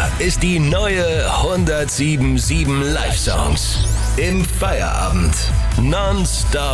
ist die neue 107.7 Live Songs. Im Feierabend. Non-stop